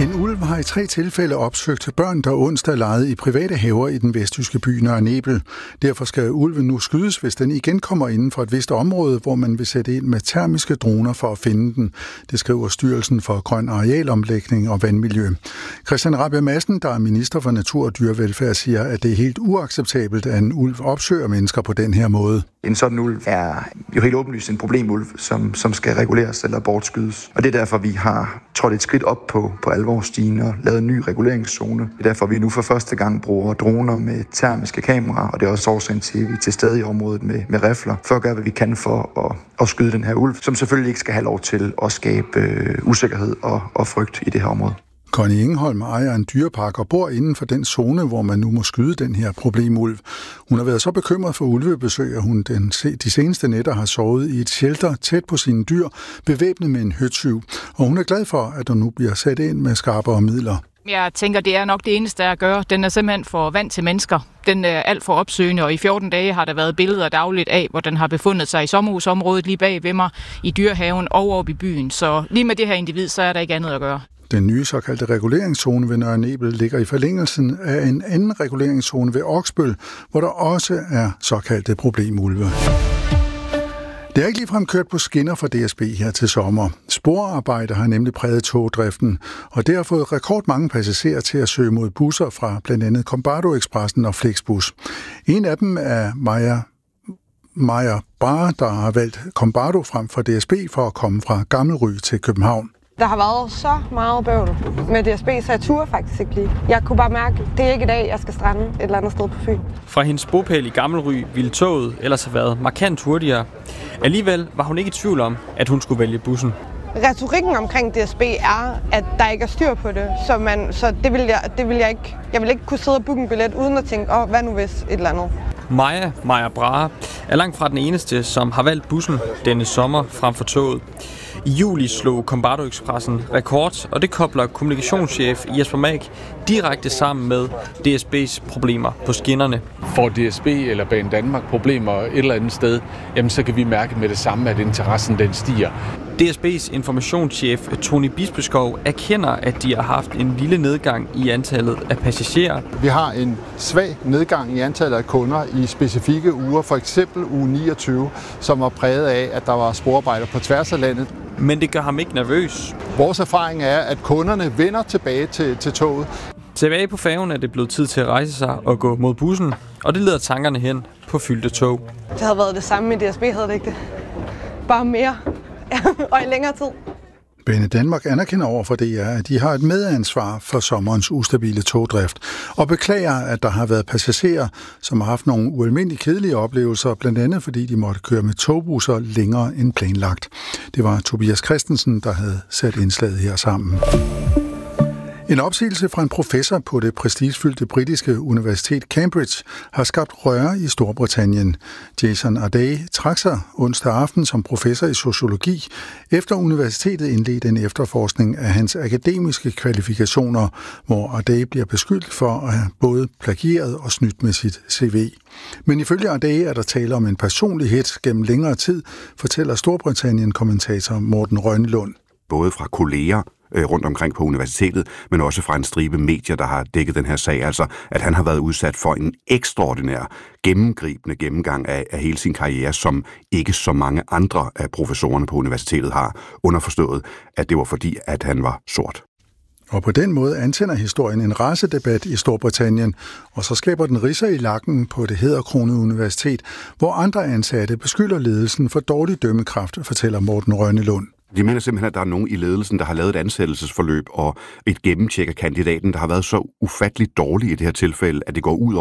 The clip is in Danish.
En ulv har i 3 tilfælde opsøgt børn, der onsdag legede i private haver i den vestjyske by Nørre Nebel. Derfor skal ulven nu skydes, hvis den igen kommer inden for et vist område, hvor man vil sætte ind med termiske droner for at finde den. Det skriver Styrelsen for Grøn Arealomlægning og Vandmiljø. Christian Rabjerg Madsen, der er minister for natur og dyrevelfærd, siger, at det er helt uacceptabelt, at en ulv opsøger mennesker på den her måde. En sådan ulv er jo helt åbenlyst en problemulv, som skal reguleres eller bortskydes. Og det er derfor, vi har trådt et skridt op på alvorstigen og lavet en ny reguleringszone. Det er derfor, vi nu for første gang bruger droner med termiske kameraer, og det er også årsagen til, at vi er til stede i området med rifler, for at gøre, hvad vi kan for at skyde den her ulv, som selvfølgelig ikke skal have lov til at skabe usikkerhed og frygt i det her område. Connie Engholm ejer en dyrepark og bor inden for den zone, hvor man nu må skyde den her problemulv. Hun har været så bekymret for ulvebesøg, at hun de seneste nætter har sovet i et shelter tæt på sine dyr, bevæbnet med en høtyv. Og hun er glad for, at der nu bliver sat ind med skarpere midler. Jeg tænker, det er nok det eneste at gøre. Den er simpelthen for vant til mennesker. Den er alt for opsøgende, og i 14 dage har der været billeder dagligt af, hvor den har befundet sig i sommerhusområdet lige bag ved mig, i dyrehaven og oppe i byen. Så lige med det her individ, så er der ikke andet at gøre. Den nye såkaldte reguleringszone ved Nørre Nebel ligger i forlængelsen af en anden reguleringszone ved Oksbøl, hvor der også er såkaldte problemulve. Det er ikke ligefrem kørt på skinner for DSB her til sommer. Sporarbejde har nemlig præget togdriften, og det har fået rekordmange passagerer til at søge mod busser fra blandt andet Combardo Expressen og Flexbus. En af dem er Maja Brahe, der har valgt Combardo frem for DSB for at komme fra Gammelry til København. Der har været så meget bøvl med DSB, så jeg turde faktisk ikke lige. Jeg kunne bare mærke, at det er ikke i dag, jeg skal strande et eller andet sted på Fyn. Fra hendes bopæl i Gammelry ville toget ellers have været markant hurtigere. Alligevel var hun ikke i tvivl om, at hun skulle vælge bussen. Retorikken omkring DSB er, at der ikke er styr på det, så det vil jeg ikke. Jeg vil ikke kunne sidde og booke en billet uden at tænke, hvad nu hvis et eller andet. Maja Brahe er langt fra den eneste, som har valgt bussen denne sommer frem for toget. I juli slog Combardo Expressen rekord, og det kobler kommunikationschef Jesper Mag direkte sammen med DSB's problemer på skinnerne. Får DSB eller Banedanmark problemer et eller andet sted, jamen så kan vi mærke med det samme, at interessen den stiger. DSB's informationschef Tony Bispeskov erkender, at de har haft en lille nedgang i antallet af passagerer. Vi har en svag nedgang i antallet af kunder i specifikke uger, for eksempel uge 29, som var præget af, at der var sporarbejder på tværs af landet. Men det gør ham ikke nervøs. Vores erfaring er, at kunderne vender tilbage til toget. Tilbage på færgen er det blevet tid til at rejse sig og gå mod bussen, og det leder tankerne hen på fyldte tog. Det havde været det samme med DSB, havde det ikke det? Bare mere og i længere tid. Banedanmark anerkender over for DR, at de har et medansvar for sommerens ustabile togdrift, og beklager, at der har været passagerer, som har haft nogle ualmindeligt kedelige oplevelser, blandt andet fordi de måtte køre med togbusser længere end planlagt. Det var Tobias Christensen, der havde sat indslaget her sammen. En opsigelse fra en professor på det prestigefyldte britiske universitet Cambridge har skabt røre i Storbritannien. Jason Ardey trak sig onsdag aften som professor i sociologi, efter universitetet indledte en efterforskning af hans akademiske kvalifikationer, hvor Ardey bliver beskyldt for at have både plagieret og snydt med sit CV. Men ifølge Ardey er der tale om en personlig hets gennem længere tid, fortæller Storbritannien-kommentator Morten Rønnelund. Både fra kolleger rundt omkring på universitetet, men også fra en stribe medier, der har dækket den her sag, altså at han har været udsat for en ekstraordinær, gennemgribende gennemgang af hele sin karriere, som ikke så mange andre af professorerne på universitetet har, underforstået, at det var fordi, at han var sort. Og på den måde antænder historien en racedebat i Storbritannien, og så skaber den ridser i lakken på det hæderkronede universitet, hvor andre ansatte beskylder ledelsen for dårlig dømmekraft, fortæller Morten Rønnelund. De mener simpelthen, at der er nogen i ledelsen, der har lavet et ansættelsesforløb og et gennemtjek af kandidaten, der har været så ufatteligt dårlig i det her tilfælde, at det går ud